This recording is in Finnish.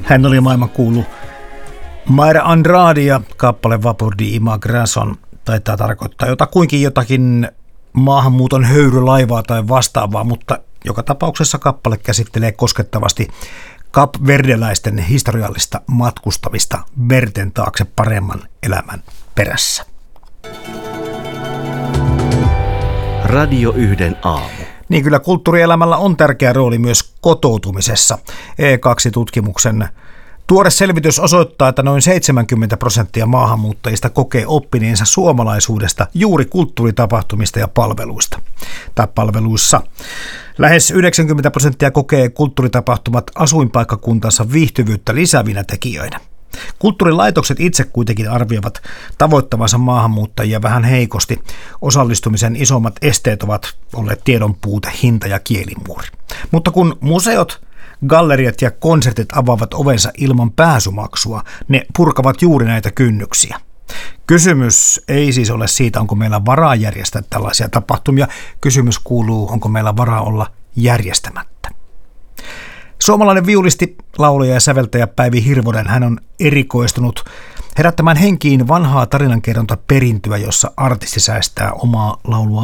Hän oli maailmankuulu Mayra Andrade ja kappale Vapor di Immigración taitaa tarkoittaa jotakin maahanmuuton höyrylaivaa tai vastaavaa, mutta joka tapauksessa kappale käsittelee koskettavasti kapverdeläisten historiallista matkustamista merten taakse paremman elämän perässä. Radio 1 aamu. Niin kyllä kulttuurielämällä on tärkeä rooli myös kotoutumisessa. E2-tutkimuksen tuore selvitys osoittaa, että noin 70% maahanmuuttajista kokee oppineensa suomalaisuudesta juuri kulttuuritapahtumista ja palveluissa. Lähes 90% kokee kulttuuritapahtumat asuinpaikkakuntansa viihtyvyyttä lisäävinä tekijöinä. Kulttuurilaitokset itse kuitenkin arvioivat tavoittavansa maahanmuuttajia vähän heikosti. Osallistumisen isommat esteet ovat olleet tiedon puute, hinta ja kielimuuri. Mutta kun museot, galleriat ja konsertit avaavat ovensa ilman pääsymaksua, ne purkavat juuri näitä kynnyksiä. Kysymys ei siis ole siitä, onko meillä varaa järjestää tällaisia tapahtumia. Kysymys kuuluu, onko meillä varaa olla järjestämättä. Suomalainen viulisti, laulaja ja säveltäjä Päivi Hirvonen, hän on erikoistunut herättämään henkiin vanhaa tarinankerrontaperintöä, jossa artisti säästää omaa laulua